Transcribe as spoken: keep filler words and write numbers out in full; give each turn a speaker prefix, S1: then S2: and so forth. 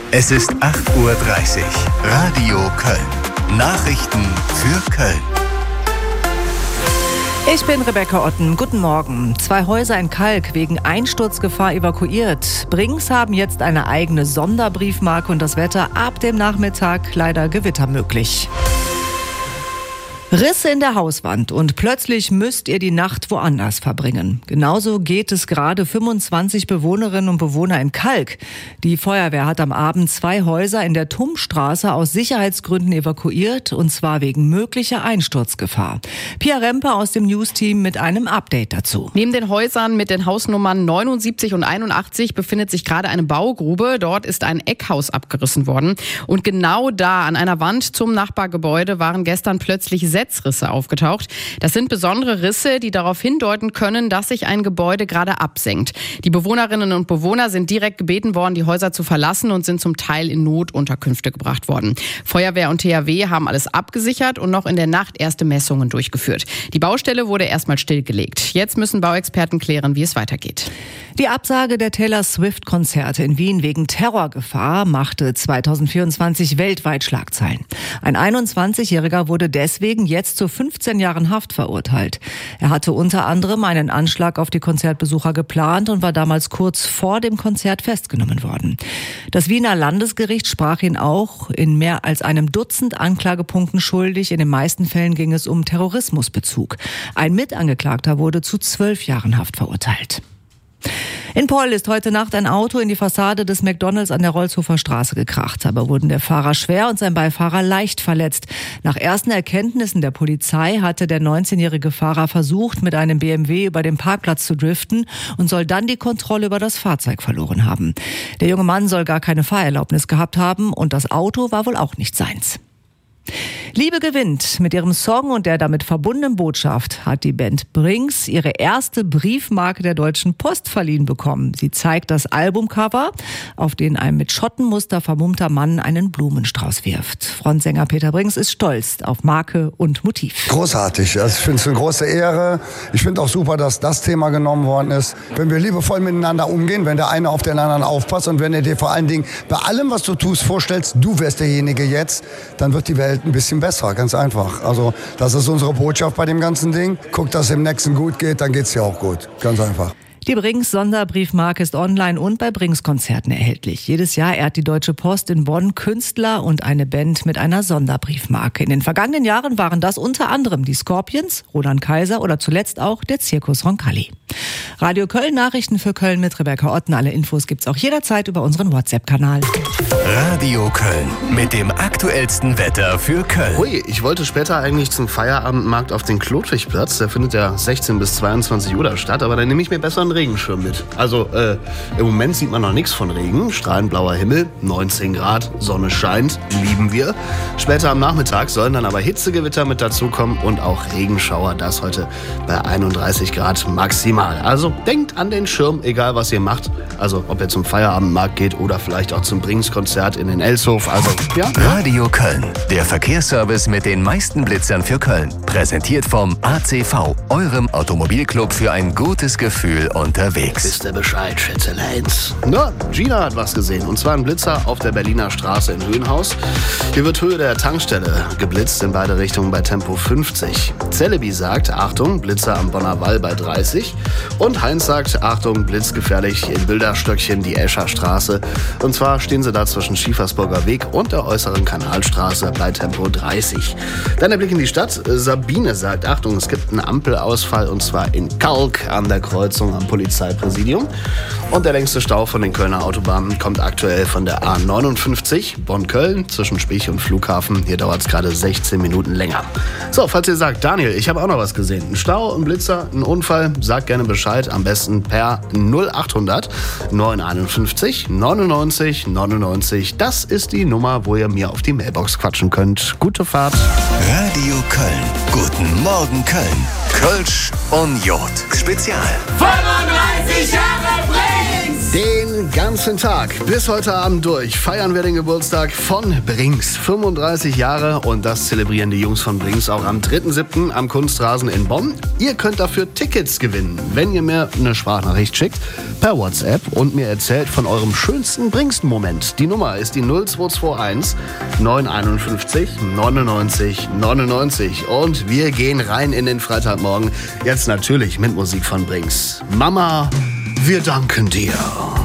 S1: Es ist acht Uhr dreißig. Radio Köln. Nachrichten für Köln.
S2: Ich bin Rebecca Otten. Guten Morgen. Zwei Häuser in Kalk wegen Einsturzgefahr evakuiert. Brings haben jetzt eine eigene Sonderbriefmarke und das Wetter ab dem Nachmittag leider Gewitter möglich. Risse in der Hauswand und plötzlich müsst ihr die Nacht woanders verbringen. Genauso geht es gerade fünfundzwanzig Bewohnerinnen und Bewohner in Kalk. Die Feuerwehr hat am Abend zwei Häuser in der Tummstraße aus Sicherheitsgründen evakuiert, und zwar wegen möglicher Einsturzgefahr. Pia Rempe aus dem News-Team mit einem Update dazu.
S3: Neben den Häusern mit den Hausnummern neunundsiebzig und einundachtzig befindet sich gerade eine Baugrube. Dort ist ein Eckhaus abgerissen worden. Und genau da an einer Wand zum Nachbargebäude waren gestern plötzlich Setzrisse aufgetaucht. Das sind besondere Risse, die darauf hindeuten können, dass sich ein Gebäude gerade absenkt. Die Bewohnerinnen und Bewohner sind direkt gebeten worden, die Häuser zu verlassen und sind zum Teil in Notunterkünfte gebracht worden. Feuerwehr und T H W haben alles abgesichert und noch in der Nacht erste Messungen durchgeführt. Die Baustelle wurde erstmal stillgelegt. Jetzt müssen Bauexperten klären, wie es weitergeht.
S2: Die Absage der Taylor Swift-Konzerte in Wien wegen Terrorgefahr machte zweitausendvierundzwanzig weltweit Schlagzeilen. Ein einundzwanzigjähriger wurde deswegen jetzt zu fünfzehn Jahren Haft verurteilt. Er hatte unter anderem einen Anschlag auf die Konzertbesucher geplant und war damals kurz vor dem Konzert festgenommen worden. Das Wiener Landesgericht sprach ihn auch in mehr als einem Dutzend Anklagepunkten schuldig. In den meisten Fällen ging es um Terrorismusbezug. Ein Mitangeklagter wurde zu zwölf Jahren Haft verurteilt. In Poll ist heute Nacht ein Auto in die Fassade des McDonalds an der Rolzhofer Straße gekracht. Dabei wurden der Fahrer schwer und sein Beifahrer leicht verletzt. Nach ersten Erkenntnissen der Polizei hatte der neunzehnjährige Fahrer versucht, mit einem B M W über den Parkplatz zu driften und soll dann die Kontrolle über das Fahrzeug verloren haben. Der junge Mann soll gar keine Fahrerlaubnis gehabt haben und das Auto war wohl auch nicht seins. Liebe gewinnt. Mit ihrem Song und der damit verbundenen Botschaft hat die Band Brings ihre erste Briefmarke der Deutschen Post verliehen bekommen. Sie zeigt das Albumcover, auf dem ein mit Schottenmuster vermummter Mann einen Blumenstrauß wirft. Frontsänger Peter Brings ist stolz auf Marke und Motiv.
S4: Großartig. Also ich finde es eine große Ehre. Ich finde auch super, dass das Thema genommen worden ist. Wenn wir liebevoll miteinander umgehen, wenn der eine auf den anderen aufpasst und wenn du dir vor allen Dingen bei allem, was du tust, vorstellst, du wärst derjenige jetzt, dann wird die Welt ein bisschen besser, ganz einfach. Also das ist unsere Botschaft bei dem ganzen Ding. Guck, dass es dem Nächsten gut geht, dann geht's dir auch gut. Ganz einfach.
S2: Die Brings Sonderbriefmarke ist online und bei Brings Konzerten erhältlich. Jedes Jahr ehrt die Deutsche Post in Bonn Künstler und eine Band mit einer Sonderbriefmarke. In den vergangenen Jahren waren das unter anderem die Scorpions, Roland Kaiser oder zuletzt auch der Zirkus Roncalli. Radio Köln Nachrichten für Köln mit Rebecca Otten. Alle Infos gibt's auch jederzeit über unseren WhatsApp-Kanal.
S1: Radio Köln mit dem aktuellsten Wetter für Köln.
S5: Hui, ich wollte später eigentlich zum Feierabendmarkt auf den Klotwigplatz. Der findet ja sechzehn bis zweiundzwanzig Uhr statt, aber dann nehme ich mir besser einen Regenschirm mit. Also äh, im Moment sieht man noch nichts von Regen. Strahlend blauer Himmel, neunzehn Grad, Sonne scheint, lieben wir. Später am Nachmittag sollen dann aber Hitzegewitter mit dazukommen und auch Regenschauer. Das heute bei einunddreißig Grad maximal. Also denkt an den Schirm, egal was ihr macht. Also ob ihr zum Feierabendmarkt geht oder vielleicht auch zum Brings-Konzert in den Elshof. Also ja.
S1: Radio Köln, der Verkehrsservice mit den meisten Blitzern für Köln. Präsentiert vom A C V, eurem Automobilclub für ein gutes Gefühl unterwegs.
S5: Wisst ihr Bescheid, Schätzeleins? Na, Gina hat was gesehen. Und zwar ein Blitzer auf der Berliner Straße in Höhenhaus. Hier wird Höhe der Tankstelle geblitzt in beide Richtungen bei Tempo fünfzig. Celebi sagt, Achtung, Blitzer am Bonner Wall bei dreißig. Und Heinz sagt, Achtung, blitzgefährlich in Bilderstöckchen die Escher Straße. Und zwar stehen sie da zwischen Schiefersburger Weg und der äußeren Kanalstraße bei Tempo dreißig. Dann der Blick in die Stadt. Sabine sagt, Achtung, es gibt einen Ampelausfall und zwar in Kalk an der Kreuzung am Polizeipräsidium. Und der längste Stau von den Kölner Autobahnen kommt aktuell von der A neunundfünfzig Bonn-Köln zwischen Spich und Flughafen. Hier dauert es gerade sechzehn Minuten länger. So, falls ihr sagt, Daniel, ich habe auch noch was gesehen. Ein Stau, ein Blitzer, ein Unfall, sagt gerne Bescheid. Am besten per null achthundert neunhunderteinundfünfzig neunundneunzig neunundneunzig. Das ist die Nummer, wo ihr mir auf die Mailbox quatschen könnt. Gute Fahrt.
S1: Radio Köln. Guten Morgen Köln. Kölsch und Jod. Spezial.
S6: fünfunddreißig Jahre Brings!
S5: Den Den ganzen Tag bis heute Abend durch feiern wir den Geburtstag von Brinks. fünfunddreißig Jahre und das zelebrieren die Jungs von Brinks auch am dritten siebten am Kunstrasen in Bonn. Ihr könnt dafür Tickets gewinnen, wenn ihr mir eine Sprachnachricht schickt per WhatsApp und mir erzählt von eurem schönsten Brinks-Moment. Die Nummer ist die null zwei zwei eins neun fünf eins neunundneunzig neunundneunzig und wir gehen rein in den Freitagmorgen. Jetzt natürlich mit Musik von Brinks. Mama, wir danken dir.